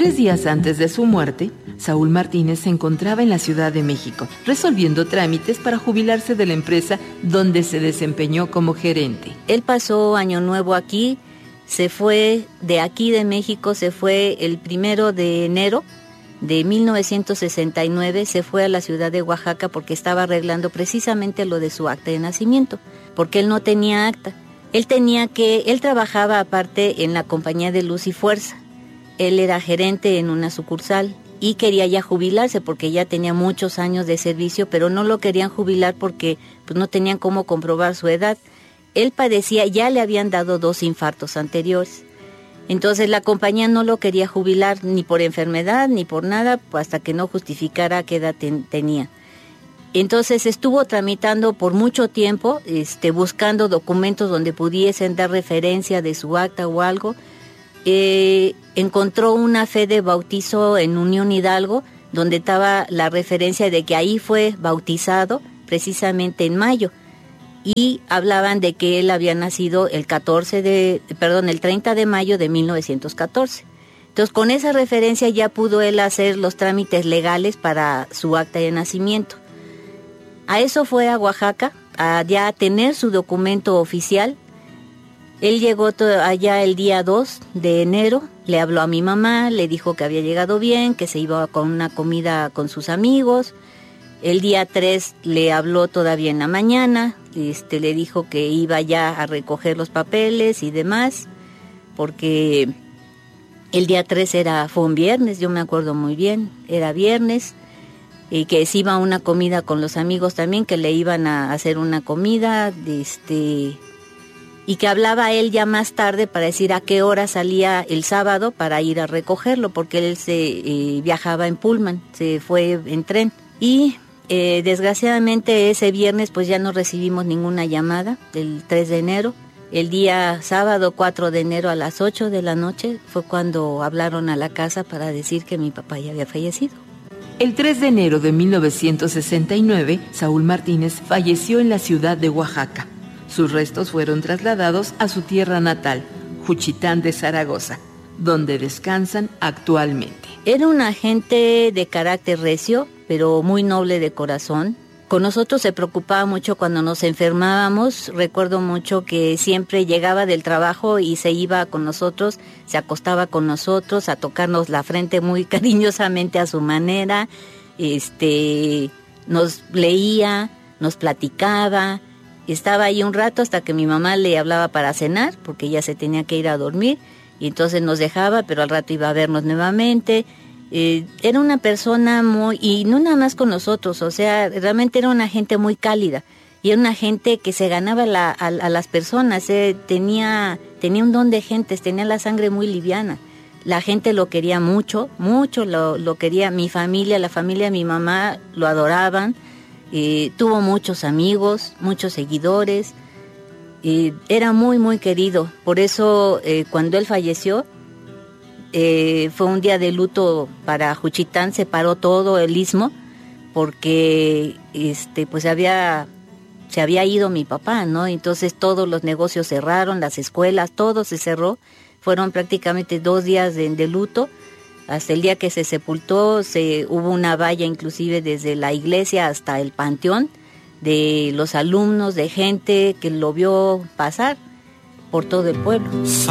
3 días antes de su muerte, Saúl Martínez se encontraba en la Ciudad de México, resolviendo trámites para jubilarse de la empresa donde se desempeñó como gerente. Él pasó Año Nuevo aquí, se fue de aquí de México, se fue el 1 de enero de 1969, se fue a la ciudad de Oaxaca porque estaba arreglando precisamente lo de su acta de nacimiento, porque él no tenía acta. Él trabajaba aparte en la compañía de Luz y Fuerza. Él era gerente en una sucursal y quería ya jubilarse porque ya tenía muchos años de servicio, pero no lo querían jubilar porque pues, no tenían cómo comprobar su edad. Él padecía, ya le habían dado 2 infartos anteriores. Entonces la compañía no lo quería jubilar ni por enfermedad ni por nada, pues, hasta que no justificara qué edad tenía. Entonces estuvo tramitando por mucho tiempo, buscando documentos donde pudiesen dar referencia de su acta o algo. Encontró una fe de bautizo en Unión Hidalgo, donde estaba la referencia de que ahí fue bautizado precisamente en mayo. Y hablaban de que él había nacido el 30 de mayo de 1914. Entonces, con esa referencia ya pudo él hacer los trámites legales para su acta de nacimiento. A eso fue a Oaxaca, a ya tener su documento oficial. Él llegó allá el día 2 de enero, le habló a mi mamá, le dijo que había llegado bien, que se iba con una comida con sus amigos. El día 3 le habló todavía en la mañana, le dijo que iba ya a recoger los papeles y demás, porque el día 3 fue un viernes, yo me acuerdo muy bien, era viernes, y que se iba a una comida con los amigos también, que le iban a hacer una comida, y que hablaba él ya más tarde para decir a qué hora salía el sábado para ir a recogerlo, porque él viajaba en Pullman, se fue en tren. Y desgraciadamente ese viernes pues ya no recibimos ninguna llamada, el 3 de enero. El día sábado 4 de enero a las 8 de la noche fue cuando hablaron a la casa para decir que mi papá ya había fallecido. El 3 de enero de 1969, Saúl Martínez falleció en la ciudad de Oaxaca. Sus restos fueron trasladados a su tierra natal, Juchitán de Zaragoza, donde descansan actualmente. Era un agente de carácter recio, pero muy noble de corazón. Con nosotros se preocupaba mucho cuando nos enfermábamos. Recuerdo mucho que siempre llegaba del trabajo y se iba con nosotros, se acostaba con nosotros a tocarnos la frente muy cariñosamente a su manera. Nos leía, nos platicaba. Estaba ahí un rato hasta que mi mamá le hablaba para cenar, porque ella se tenía que ir a dormir. Y entonces nos dejaba, pero al rato iba a vernos nuevamente. Era una persona y no nada más con nosotros, o sea, realmente era una gente muy cálida. Y era una gente que se ganaba a las personas, tenía un don de gentes, tenía la sangre muy liviana. La gente lo quería mucho, mucho lo quería. Mi familia, la familia de mi mamá lo adoraban. Tuvo muchos amigos, muchos seguidores. Era muy, muy querido. Por eso, cuando él falleció, fue un día de luto para Juchitán, se paró todo el istmo, porque pues se había ido mi papá, ¿no? Entonces todos los negocios cerraron, las escuelas, todo se cerró. Fueron prácticamente 2 días de luto. Hasta el día que se sepultó, hubo una valla inclusive desde la iglesia hasta el panteón, de los alumnos, de gente que lo vio pasar por todo el pueblo.